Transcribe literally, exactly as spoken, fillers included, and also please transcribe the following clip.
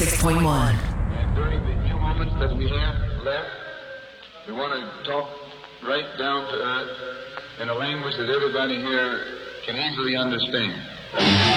six point one. And during the few moments that we have left, we want to talk right down to earth in a language that everybody here can easily understand.